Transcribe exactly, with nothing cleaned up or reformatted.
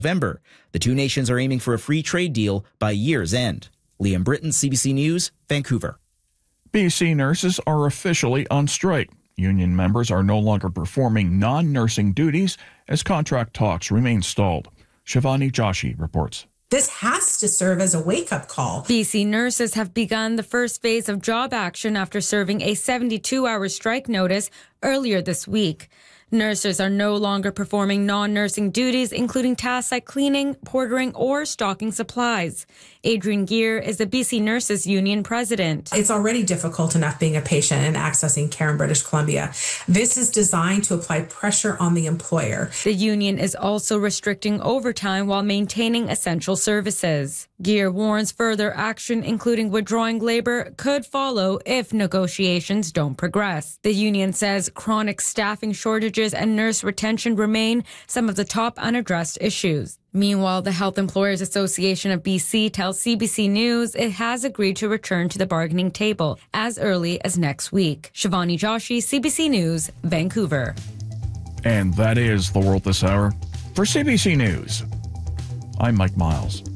November. The two nations are aiming for a free trade deal by year's end. Liam Britton, C B C News, Vancouver. B C nurses are officially on strike. Union members are no longer performing non-nursing duties as contract talks remain stalled. Shivani Joshi reports. This has to serve as a wake-up call. B C nurses have begun the first phase of job action after serving a seventy-two hour strike notice earlier this week. Nurses are no longer performing non-nursing duties, including tasks like cleaning, portering, or stocking supplies. Adrienne Gear is the B C Nurses Union president. It's already difficult enough being a patient and accessing care in British Columbia. This is designed to apply pressure on the employer. The union is also restricting overtime while maintaining essential services. Gear warns further action, including withdrawing labor, could follow if negotiations don't progress. The union says chronic staffing shortages and nurse retention remain some of the top unaddressed issues. Meanwhile, the Health Employers Association of B C tells C B C News it has agreed to return to the bargaining table as early as next week. Shivani Joshi, C B C News, Vancouver. And that is the world this hour. For C B C News, I'm Mike Miles.